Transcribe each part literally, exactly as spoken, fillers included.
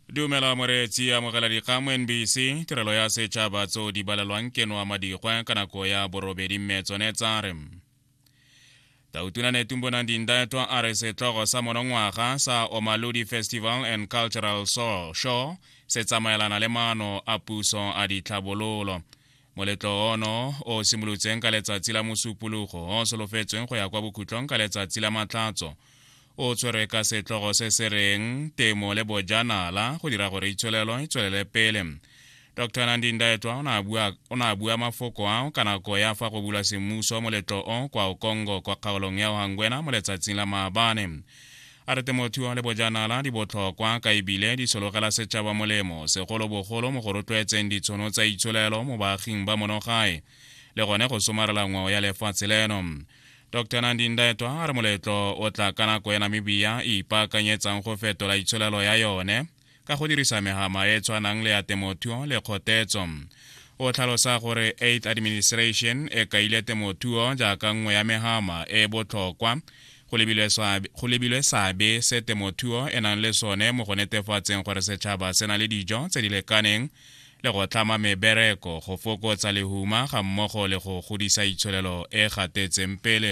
Dumela moretsi ya mogela dikgamo N B C tirelo ya setšhaba tseo di balelwang keno a madigwe ka nako ya borobedi mme tsone tsare Tautuna Netumbo Nandi-Ndaitwah a re setlogo sa monongwaga sa Omalodi Festival and Cultural Show se tsamaelana le maano a puso a ditlhabololo. Moletlo ono o simolotseng ka letsatsi la mosupologo o solofetsweng go ya kwa bokhutlong ka letsatsi la matlatso o tshwere ka setlogo se se reng temo le bojanala go dira gore itsholelo e tswelele pele. Doctor Nandi-Ndaitwah o na bua mafoko ao ka nako ya fa go bula semmuso moletlo o kwa Kongo kwa kgaolong ya Ohangwena mo letsatsing la maabane. A re temothuo le bojanala di botlhokwa ka ebile di sologela setšhaba molemo segolobogolo mo go rotloetseng ditšhono tsa itsholelo mo baaging ba monogae le gone go somarela ngwao ya lefatshe leno. Doctor Nandi-Ndaitwah a re moletlo o tla ka nako ya Namibia e ipaakanyetsang go fetola itsholelo ya yone ka go dirisa megama e tshwanang le ya temothuo le kgotetso. O tlhalosa gore eighth administration e kaile temothuo jaaka nngwe ya megama e botlhokwa go lebilwe seabe se temothuo e nang le sone mo go netefatseng gore setšhaba se na le dijo tse di lekaneng le go tlhama mebereko go fokotsa lehuma ga mmogo le go godisa itsholelo e gatetseng pele.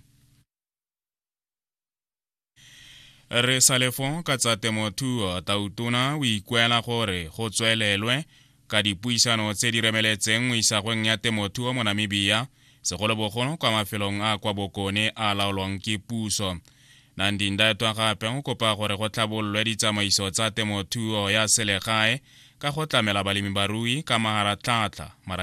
Re sa lefo ka tsa temothuo Tautuna o ikuela gore go tswelelwe ka dipuisano tse di remeletseng mo isagweng ya temothuo mo Namibia segolobogolo kwa mafelong a kwa bokone a laolwang ke puso. Nandi-Ndaitwah gape o kopa gore go tlhabololwe ditsamaiso tsa temothuo ya selegae ka go tlamela balemibarui ka maharatlhatlha